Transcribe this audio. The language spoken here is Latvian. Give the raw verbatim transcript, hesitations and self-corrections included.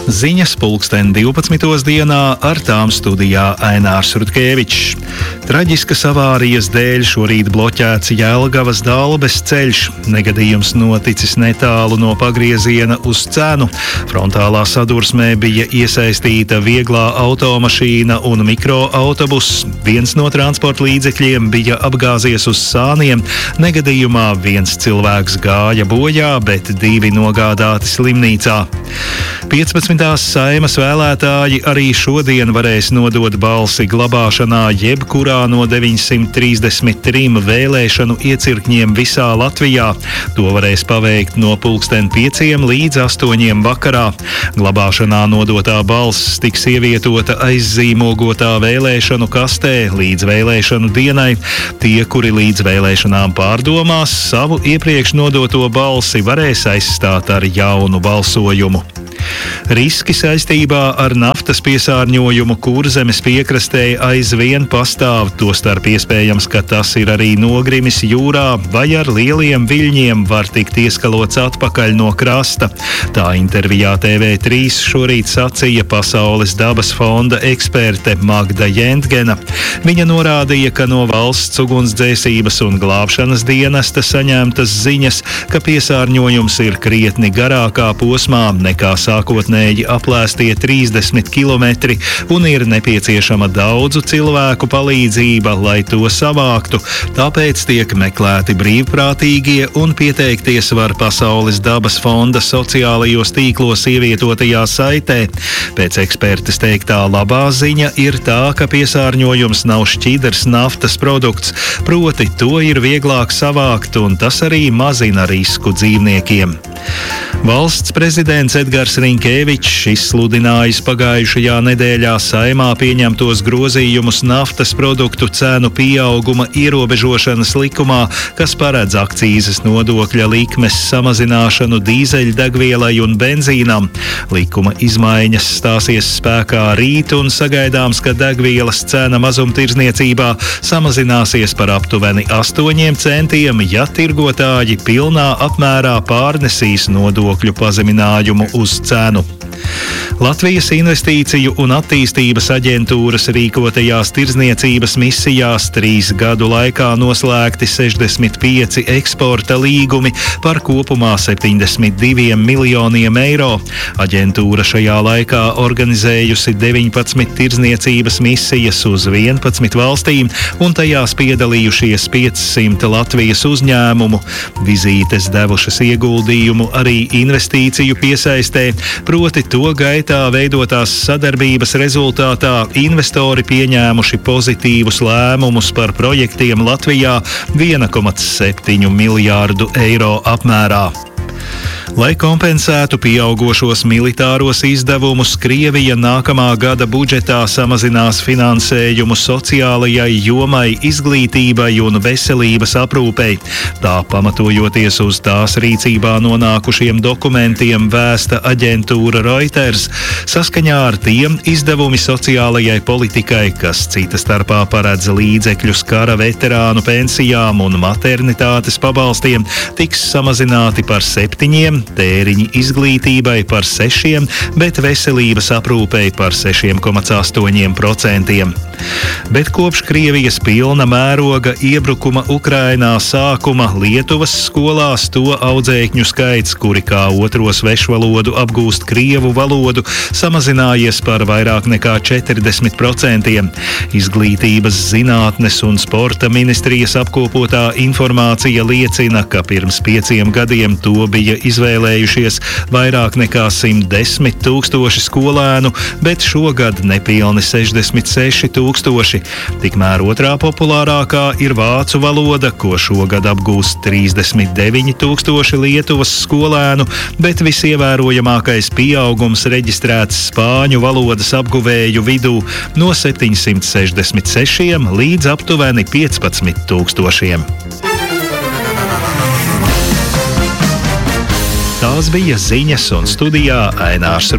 Ziņas pulksten divpadsmitos dienā, ar tām studijā Ainārs Rudkevičs. Traģiskas avārijas dēļ šorīt bloķēts Jelgavas Dalbes ceļš. Negadījums noticis netālu no pagrieziena uz Cenu. Frontālā sadursmē bija iesaistīta vieglā automašīna un mikroautobuss. Viens no transporta līdzekļiem bija apgāzies uz sāniem. Negadījumā viens cilvēks gāja bojā, bet divi nogādāti slimnīcā. piecpadsmitās Saimas vēlētāji arī šodien varēs nodot balsi glabāšanā jebkurā no deviņsimt trīsdesmit trim vēlēšanu iecirkņiem visā Latvijā. To varēs paveikt no pulksten pieciem līdz astoņiem vakarā. Glabāšanā nodotā balss tiks ievietota aizzīmogotā vēlēšanu kastē līdz vēlēšanu dienai. Tie, kuri līdz vēlēšanām pārdomās, savu iepriekš nodoto balsi varēs aizstāt ar jaunu balsojumu. Riski saistībā ar naftas piesārņojumu Kurzemes piekrastē aizvien pastāv, tostarp iespējams, ka tas ir arī nogrimis jūrā vai ar lieliem viļņiem var tikt ieskalots atpakaļ no krasta. Tā intervijā T V trīs šorīt sacīja Pasaules dabas fonda eksperte Magda Jentgena. Viņa norādīja, ka no valsts ugunsdzēsības un glābšanas dienesta saņemtas ziņas, ka piesārņojums ir krietni garākā posmā nekā sākotnēji aplēstie trīsdesmit kilometri un ir nepieciešama daudzu cilvēku palīdzība, lai to savāktu. Tāpēc tiek meklēti brīvprātīgie un pieteikties var Pasaules dabas fonda sociālajos tīklos ievietotajā saitē. Pēc ekspertes teiktā labā ziņa ir tā, ka piesārņojums nav šķidrs naftas produkts, proti to ir vieglāk savākt un tas arī mazina risku dzīvniekiem. Valsts prezidents Edgars Rinkēvičs izsludinājis pagājušajā nedēļā Saimā pieņemtos grozījumus naftas produktu cenu pieauguma ierobežošanas likumā, kas paredz akcīzes nodokļa likmes samazināšanu dīzeļdegvielai un benzīnam. Likuma izmaiņas stāsies spēkā rīt un sagaidāms, ka degvielas cena mazumtirdzniecībā samazināsies par aptuveni astoņiem centiem, ja tirgotāji pilnā apmērā pārnesīs nodokļu pazeminājumu uz cenu. Latvijas Investīciju un attīstības aģentūras rīkotajās tirdzniecības misijās trīs gadu laikā noslēgti sešdesmit pieci eksporta līgumi par kopumā septiņdesmit diviem miljoniem eiro. Aģentūra šajā laikā organizējusi deviņpadsmit tirdzniecības misijas uz vienpadsmit valstīm un tajās piedalījušies piecsimt Latvijas uzņēmumu. Vizītes devušas ieguldījumu arī investīciju piesaistē, proti to gaitā veidotās sadarbības rezultātā investori pieņēmuši pozitīvus lēmumus par projektiem Latvijā viena komats septiņi miljārdu eiro apmērā. Lai kompensētu pieaugošos militāros izdevumus, Krievija nākamā gada budžetā samazinās finansējumu sociālajai jomai, izglītībai un veselības aprūpei. Tā pamatojoties uz tās rīcībā nonākušiem dokumentiem vēsta aģentūra Reuters. Saskaņā ar tiem izdevumi sociālajai politikai, kas cita starpā paredz līdzekļus kara veterānu pensijām un maternitātes pabalstiem, tiks samazināti par septiņiem, tēriņi izglītībai par sešiem, bet veselības aprūpei par sešiem komats astoņi procenti. Bet kopš Krievijas pilna mēroga iebrukuma Ukrainā sākuma Lietuvas skolās to audzēkņu skaits, kuri kā otro svešvalodu apgūst krievu valodu, samazinājies par vairāk nekā četrdesmit procentiem. Izglītības, zinātnes un sporta ministrijas apkopotā informācija liecina, ka pirms pieciem gadiem to bija izvēlējušies vairāk nekā simt desmit tūkstoši skolēnu, bet šogad nepilni sešdesmit seši tūkstoši. Tikmēr otrā populārākā ir vācu valoda, ko šogad apgūst trīsdesmit deviņi tūkstoši Lietuvas skolēnu, bet visievērojamākais pieaugums reģistrēts spāņu valodas apguvēju vidū no septiņsimt sešdesmit sešiem līdz aptuveni piecpadsmit tūkstošiem. Tās bija ziņas un studijā Ainārs